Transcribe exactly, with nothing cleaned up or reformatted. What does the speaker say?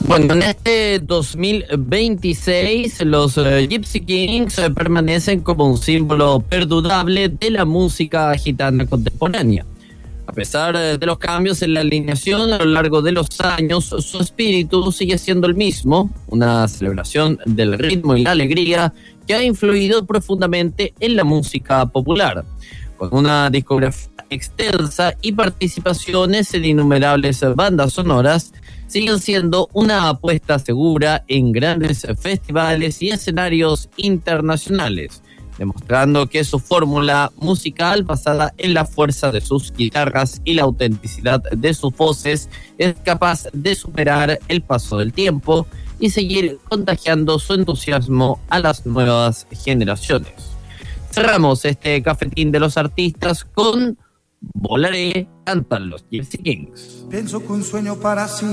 Bueno, en este dos mil veintiséis los uh, Gypsy Kings uh, permanecen como un símbolo perdurable de la música gitana contemporánea. A pesar uh, de los cambios en la alineación a lo largo de los años, su espíritu sigue siendo el mismo, una celebración del ritmo y la alegría que ha influido profundamente en la música popular. Con una discografía extensa y participaciones en innumerables bandas sonoras, siguen siendo una apuesta segura en grandes festivales y escenarios internacionales, demostrando que su fórmula musical basada en la fuerza de sus guitarras y la autenticidad de sus voces es capaz de superar el paso del tiempo y seguir contagiando su entusiasmo a las nuevas generaciones. Cerramos este cafetín de los artistas con Volaré, cantan los Gypsy Kings. Pienso que un sueño para sí